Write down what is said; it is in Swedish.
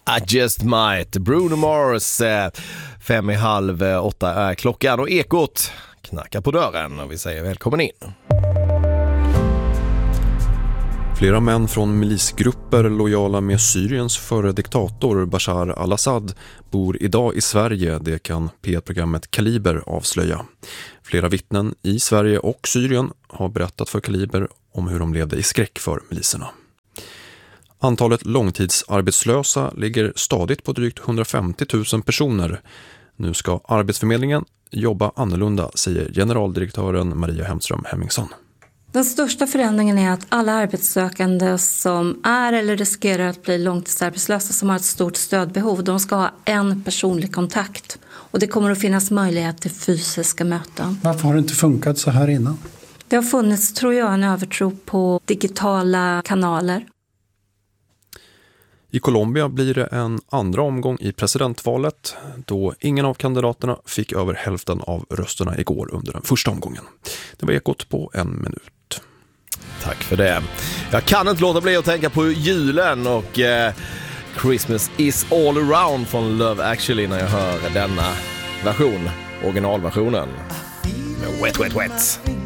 I just might. Bruno Mars, 7:30, är klockan och Ekot knackar på dörren och vi säger välkommen in. Flera män från milisgrupper lojala med Syriens före diktator Bashar al-Assad bor idag i Sverige, det kan P1-programmet Kaliber avslöja. Flera vittnen i Sverige och Syrien har berättat för Kaliber om hur de levde i skräck för miliserna. Antalet långtidsarbetslösa ligger stadigt på drygt 150 000 personer. Nu ska Arbetsförmedlingen jobba annorlunda, säger generaldirektören Maria Hemström Hemmingsson. Den största förändringen är att alla arbetssökande som är eller riskerar att bli långtidsarbetslösa som har ett stort stödbehov, de ska ha en personlig kontakt. Och det kommer att finnas möjlighet till fysiska möten. Varför har det inte funkat så här innan? Det har funnits, tror jag, en övertro på digitala kanaler. I Colombia blir det en andra omgång i presidentvalet då ingen av kandidaterna fick över hälften av rösterna igår under den första omgången. Det var Ekot på 1 minut. Tack för det. Jag kan inte låta bli att tänka på julen och Christmas is all around från Love Actually när jag hör denna version, originalversionen med Wet Wet Wet.